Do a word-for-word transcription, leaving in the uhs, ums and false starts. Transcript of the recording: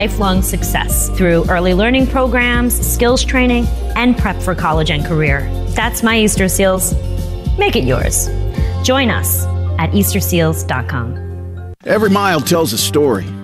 lifelong success through early learning programs, skills training, and prep for college and career. That's my Easter Seals. Make it yours. Join us at Easter Seals dot com. Every mile tells a story.